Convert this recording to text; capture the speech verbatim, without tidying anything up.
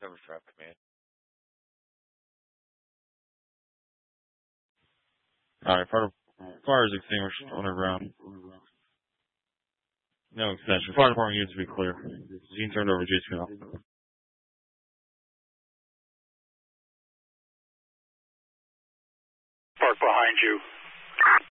Cover trap command. Alright, fire, fire is extinguished underground. No extension. Fire department units to be clear. Zine turned over J two now. Park behind you.